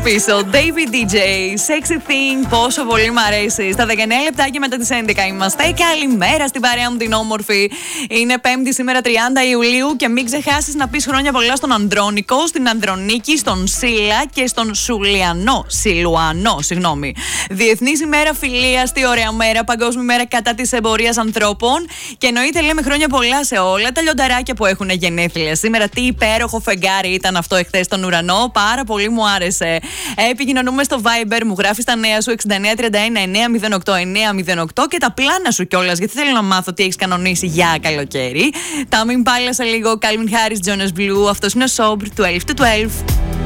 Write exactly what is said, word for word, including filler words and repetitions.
πίσω. David ντι τζέι, Sexy Thing, πόσο πολύ μ' αρέσει. Στα δεκαεννέα λεπτάκια μετά τις έντεκα είμαστε. Καλημέρα στην παρέα μου την όμορφη. Είναι Πέμπτη σήμερα τριάντα Ιουλίου και μην ξεχάσεις να πεις χρόνια πολλά στον Ανδρώνικο, στην Ανδρονίκη, στον Σίλα και στον Σουλιανό. Σιλουανό, συγγνώμη. Διεθνής ημέρα φιλίας, τι ωραία μέρα. Παγκόσμια μέρα κατά της εμπορίας ανθρώπων. Και εννοείται λέμε χρόνια πολλά σε όλα τα λιονταράκια που έχουν γενέθλια σήμερα. Τι υπέροχο φεγγάρι ήταν αυτό εχθές στον ουρανό. Πάρα πολύ μου άρεσε. Επικοινωνούμε στο Viber, μου γράφεις τα νέα σου εξήντα εννέα τριάντα ένα εννέα μηδέν οκτώ εννέα μηδέν οκτώ και τα πλάνα σου κιόλας, γιατί θέλω να μάθω τι έχεις κανονίσει για καλοκαίρι. Τα μην πάλι σε λίγο. Calvin Harris, Jonas Blue. Αυτός είναι ο Sober, twelve to twelve.